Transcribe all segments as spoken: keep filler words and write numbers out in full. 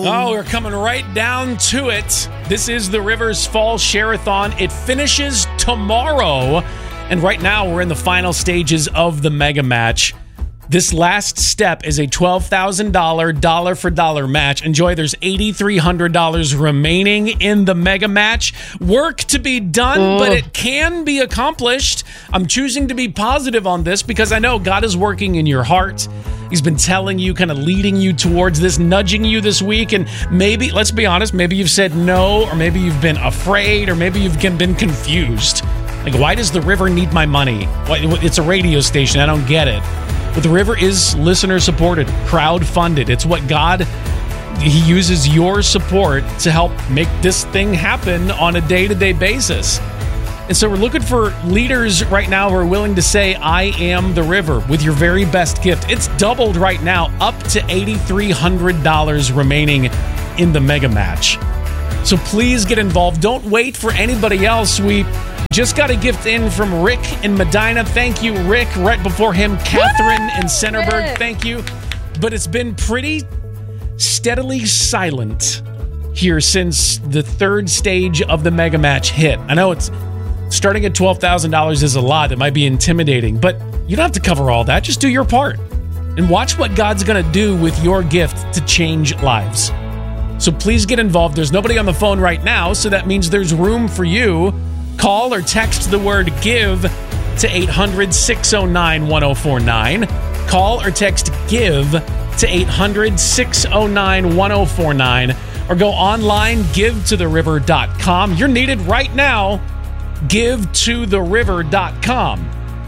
Oh, we're coming right down to it. This is the Rivers Fall Share-a-thon. It finishes tomorrow. And right now, we're in the final stages of the mega match. This last step is a twelve thousand dollars dollar-for-dollar match. Enjoy, there's eight thousand three hundred dollars remaining in the mega match. Work to be done, oh. but it can be accomplished. I'm choosing to be positive on this because I know God is working in your heart. He's been telling you, kind of leading you towards this, nudging you this week. And maybe, let's be honest, maybe you've said no, or maybe you've been afraid, or maybe you've been confused. Like, why does the River need my money? It's a radio station. I don't get it. But the River is listener-supported, crowd-funded. It's what God, he uses your support to help make this thing happen on a day-to-day basis. And so we're looking for leaders right now who are willing to say, I am the River, with your very best gift. It's doubled right now, up to eight thousand three hundred dollars remaining in the mega match. So please get involved. Don't wait for anybody else. We just got a gift in from Rick in Medina. Thank you, Rick. Right before him, Catherine in Centerburg. Rick. Thank you. But it's been pretty steadily silent here since the third stage of the mega match hit. I know it's starting at twelve thousand dollars is a lot. It might be intimidating, but you don't have to cover all that. Just do your part and watch what God's going to do with your gift to change lives. So please get involved. There's nobody on the phone right now, so that means there's room for you. Call or text the word GIVE to eight hundred, six oh nine, one oh four nine. Call or text GIVE to eight hundred, six oh nine, one oh four nine. Or go online, give to the river dot com. You're needed right now. give to the river dot com.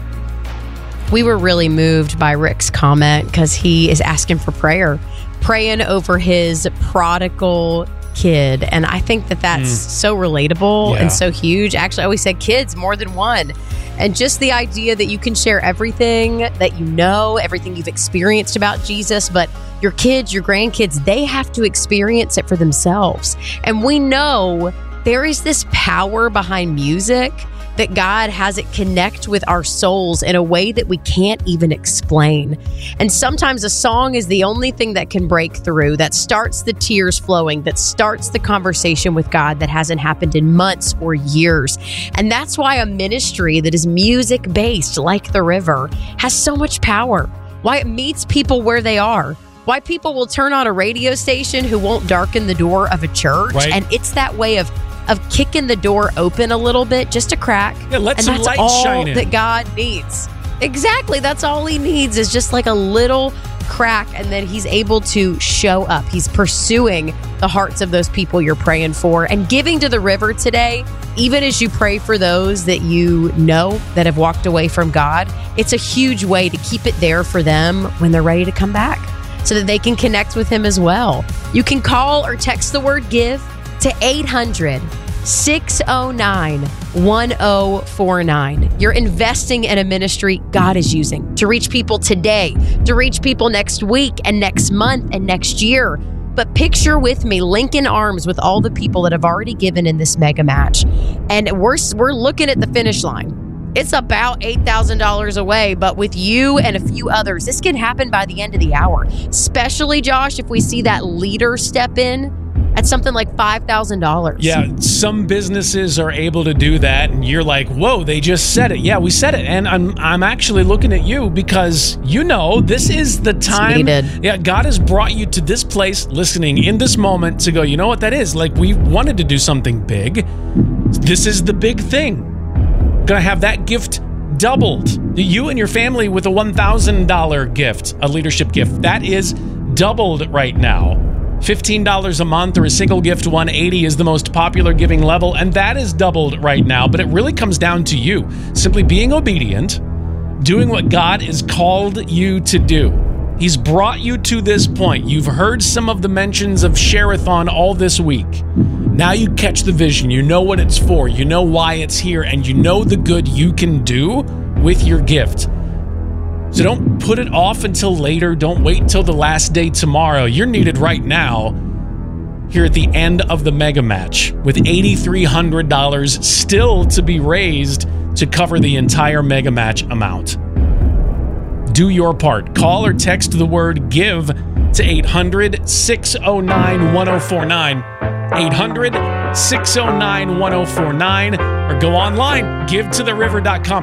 We were really moved by Rick's comment because he is asking for prayer, praying over his prodigal kid. And I think that that's mm. so relatable yeah. and so huge. Actually, I always said kids, more than one. And just the idea that you can share everything that you know, everything you've experienced about Jesus, but your kids, your grandkids, they have to experience it for themselves. And we know there is this power behind music that God has it connect with our souls in a way that we can't even explain. And sometimes a song is the only thing that can break through, that starts the tears flowing, that starts the conversation with God that hasn't happened in months or years. And that's why a ministry that is music-based, like The River, has so much power. Why it meets people where they are. Why people will turn on a radio station who won't darken the door of a church. Right. And it's that way of of kicking the door open a little bit, just a crack. Yeah, let and some that's light all shine in. That God needs. Exactly. That's all he needs is just like a little crack, and then he's able to show up. He's pursuing the hearts of those people you're praying for and giving to the River today. Even as you pray for those that you know that have walked away from God, it's a huge way to keep it there for them when they're ready to come back so that they can connect with him as well. You can call or text the word GIVE to eight hundred, six oh nine, one oh four nine. You're investing in a ministry God is using to reach people today, to reach people next week and next month and next year. But picture with me, linking arms with all the people that have already given in this mega match. And we're we're looking at the finish line. It's about eight thousand dollars away, but with you and a few others, this can happen by the end of the hour. Especially, Josh, if we see that leader step in at something like five thousand dollars. Yeah, some businesses are able to do that, and you're like, whoa, they just said it. Yeah, we said it, and I'm I'm actually looking at you because you know this is the time. Yeah, God has brought you to this place, listening in this moment to go, you know what that is? Like, we wanted to do something big. This is the big thing. Gonna have that gift doubled. You and your family with a one thousand dollars gift, a leadership gift. That is doubled right now. fifteen dollars a month or a single gift one hundred eighty dollars is the most popular giving level, and that is doubled right now. But it really comes down to you simply being obedient, doing what God has called you to do. He's brought you to this point. You've heard some of the mentions of Share-a-thon all this week. Now you catch the vision. You know what it's for. You know why it's here, and you know the good you can do with your gift. So don't put it off until later. Don't wait till the last day tomorrow. You're needed right now here at the end of the mega match with eight thousand three hundred dollars still to be raised to cover the entire mega match amount. Do your part. Call or text the word GIVE to eight hundred, six oh nine, one oh four nine. eight hundred, six oh nine, one oh four nine. Or go online, give to the river dot com.